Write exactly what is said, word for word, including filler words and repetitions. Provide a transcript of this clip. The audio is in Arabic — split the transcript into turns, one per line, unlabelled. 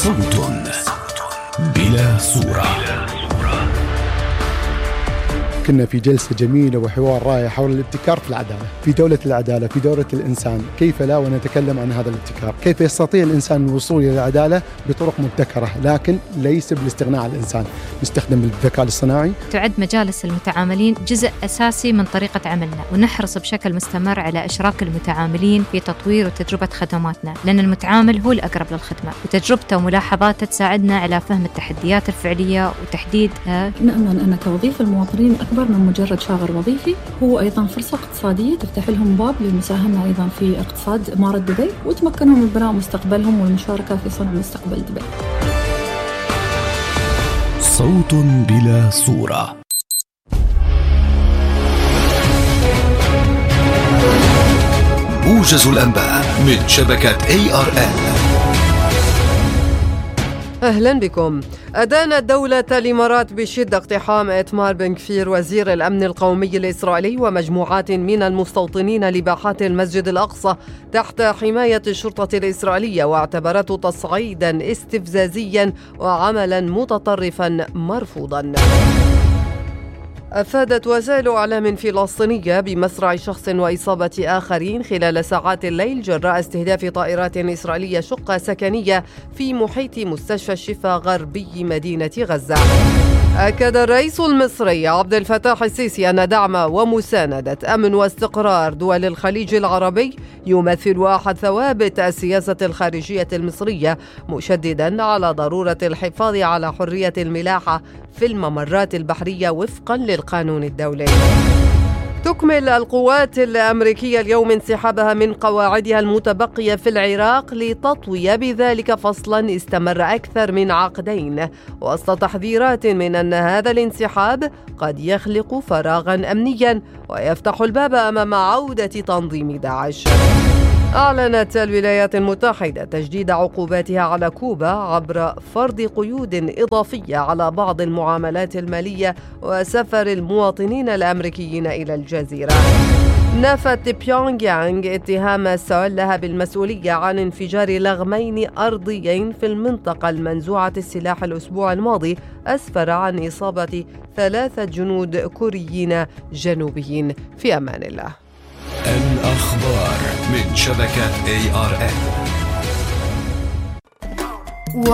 صوت بلا صورة.
كنا في جلسة جميلة وحوار رائع حول الابتكار في العدالة، في دولة العدالة، في دولة الإنسان. كيف لا ونتكلم عن هذا الابتكار؟ كيف يستطيع الإنسان الوصول إلى العدالة بطرق مبتكرة، لكن ليس بالاستغناء عن الإنسان. نستخدم الذكاء الاصطناعي.
تعد مجالس المتعاملين جزء أساسي من طريقة عملنا، ونحرص بشكل مستمر على إشراك المتعاملين في تطوير وتجربة خدماتنا، لأن المتعامل هو الأقرب للخدمة، وتجربته وملاحظاته تساعدنا على فهم التحديات الفعلية وتحديدها.
نأمن أن توظيف المواطنين أكبر من مجرد شاغر وظيفي، هو أيضا فرصة اقتصادية تفتح لهم باب للمساهمة أيضا في اقتصاد إمارة دبي، وتمكنهم من بناء مستقبلهم والمشاركة في صنع مستقبل دبي.
صوت بلا صورة. موجز الأنباء من شبكة إيه آر إل.
أهلا بكم. أدانت دولة الإمارات بشدة اقتحام إتمار بن كفير وزير الأمن القومي الإسرائيلي ومجموعات من المستوطنين لباحات المسجد الأقصى تحت حماية الشرطة الإسرائيلية، واعتبرته تصعيدا استفزازيا وعملا متطرفا مرفوضا. أفادت وسائل إعلام فلسطينية بمصرع شخص وإصابة آخرين خلال ساعات الليل جراء استهداف طائرات إسرائيلية شقة سكنية في محيط مستشفى الشفا غربي مدينة غزة. أكد الرئيس المصري عبد الفتاح السيسي أن دعم ومساندة أمن واستقرار دول الخليج العربي يمثل أحد ثوابت السياسة الخارجية المصرية، مشددا على ضرورة الحفاظ على حرية الملاحة في الممرات البحرية وفقا للقانون الدولي. تكمل القوات الأمريكية اليوم انسحابها من قواعدها المتبقية في العراق لتطوي بذلك فصلا استمر أكثر من عقدين، وسط تحذيرات من أن هذا الانسحاب قد يخلق فراغا أمنيا ويفتح الباب أمام عودة تنظيم داعش. أعلنت الولايات المتحدة تجديد عقوباتها على كوبا عبر فرض قيود إضافية على بعض المعاملات المالية وسفر المواطنين الأمريكيين إلى الجزيرة. نفت بيونغ يانغ اتهام سول لها بالمسؤولية عن انفجار لغمين أرضيين في المنطقة المنزوعة السلاح الأسبوع الماضي، أسفر عن إصابة ثلاثة جنود كوريين جنوبيين. في أمان الله.
الأخبار من شبكة إيه آر إل.